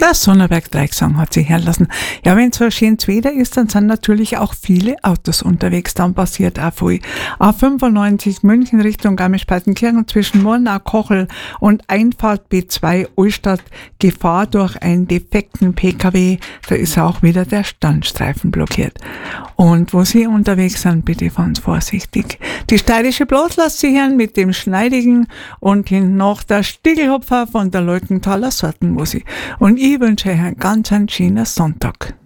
Der Sonneberg-Dreiecksang hat sich hören lassen. Ja, wenn so ein schönes Wetter ist, dann sind natürlich auch viele Autos unterwegs. Dann passiert auch viel. A95 München Richtung Garmisch-Partenkirchen zwischen Murnau, Kochel und Einfahrt B2 Ulstadt. Gefahr durch einen defekten PKW. Da ist auch wieder der Standstreifen blockiert. Und wo Sie unterwegs sind, bitte fahren Sie vorsichtig. Die steirische Blas lässt sich hören mit dem Schneidigen und hin noch der Stiegelhopfer von der Leukenthaler Sortenmusik. Und ich wünsche euch einen ganz schönen Sonntag.